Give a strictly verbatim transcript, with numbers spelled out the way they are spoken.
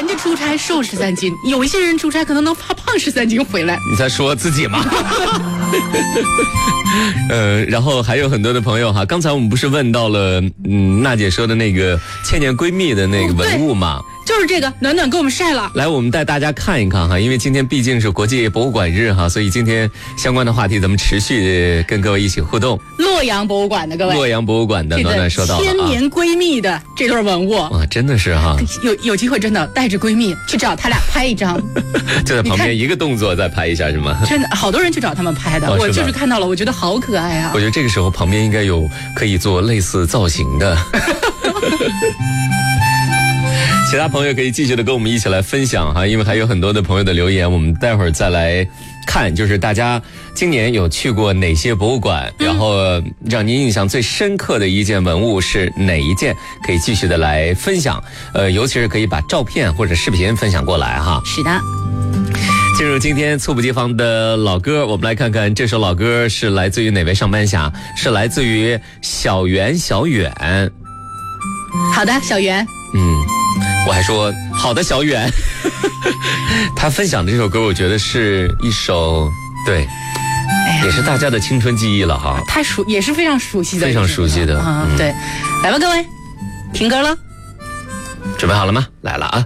人家出差瘦十三斤，有一些人出差可能能发胖十三斤回来。 你在说自己吗？呃，然后还有很多的朋友哈，刚才我们不是问到了，嗯，娜姐说的那个千年闺蜜的那个文物嘛？ 就是这个，暖暖给我们晒了。 来，我们带大家看一看哈，因为今天毕竟是国际博物馆日哈，所以今天相关的话题咱们持续跟各位一起互动。 洛阳博物馆的各位， 洛阳博物馆的暖暖说到了千年闺蜜的这对文物， 哇，真的是哈， 有有机会真的带着闺蜜去找他俩拍一张， 就在旁边一个动作再拍一下是吗？ 真的，好多人去找他们拍的， 哦、 我就是看到了，我觉得好可爱啊！ 我觉得这个时候旁边应该有可以做类似造型的。其他朋友可以继续的跟我们一起来分享哈，因为还有很多的朋友的留言，我们待会儿再来看，就是大家今年有去过哪些博物馆，嗯、然后让您印象最深刻的一件文物是哪一件，可以继续的来分享，呃，尤其是可以把照片或者视频分享过来哈。 是的。 进入今天猝不及防的老歌，我们来看看这首老歌是来自于哪位上班侠，是来自于小圆小远。 好的，小圆。 嗯。我还说好的小远。他分享的这首歌我觉得是一首对、哎、也是大家的青春记忆了哈， 太熟也是非常熟悉的， 非常熟悉的啊、嗯，对，来吧各位听歌了， 准备好了吗？来了啊。